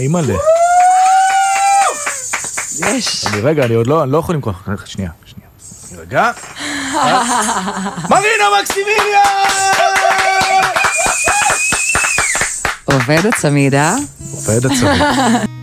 אימא'לה. יש. רגע, אני לא יכול למכוח. שנייה. רגע. מרינה מקסימיליה! עובד הצמיד, אה? עובד הצמיד.